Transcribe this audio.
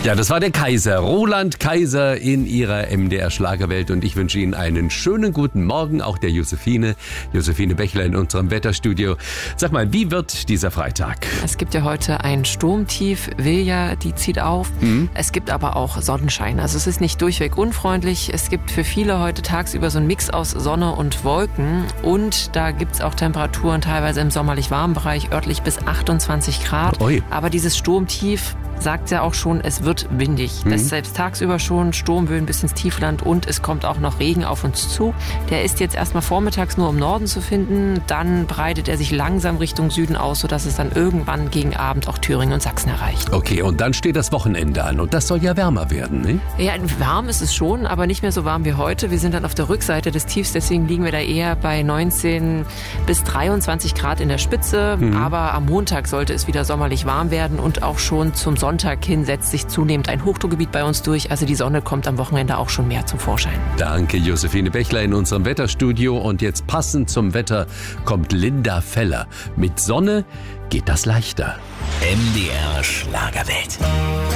Ja, das war der Kaiser, Roland Kaiser in ihrer MDR-Schlagerwelt und ich wünsche Ihnen einen schönen guten Morgen, auch der Josephine Bechler in unserem Wetterstudio. Sag mal, wie wird dieser Freitag? Es gibt ja heute ein Sturmtief, Vilja, die zieht auf. Es gibt aber auch Sonnenschein, also es ist nicht durchweg unfreundlich. Es gibt für viele heute tagsüber so einen Mix aus Sonne und Wolken und da gibt's auch Temperaturen teilweise im sommerlich warmen Bereich, örtlich bis 28 Grad. Ui. Aber dieses Sturmtief sagt ja auch schon, es wird windig. Das selbst tagsüber schon, Sturmböen bis ins Tiefland und es kommt auch noch Regen auf uns zu. Der ist jetzt erstmal vormittags nur im Norden zu finden, dann breitet er sich langsam Richtung Süden aus, sodass es dann irgendwann gegen Abend auch Thüringen und Sachsen erreicht. Okay, und dann steht das Wochenende an und das soll ja wärmer werden, ne? Ja, warm ist es schon, aber nicht mehr so warm wie heute. Wir sind dann auf der Rückseite des Tiefs, deswegen liegen wir da eher bei 19 bis 23 Grad in der Spitze. Aber am Montag sollte es wieder sommerlich warm werden und auch schon zum Sonntag hin setzt sich zunehmend ein Hochdruckgebiet bei uns durch. Also die Sonne kommt am Wochenende auch schon mehr zum Vorschein. Danke, Josephine Bechler in unserem Wetterstudio. Und jetzt passend zum Wetter kommt Linda Feller. Mit Sonne geht das leichter. MDR Schlagerwelt.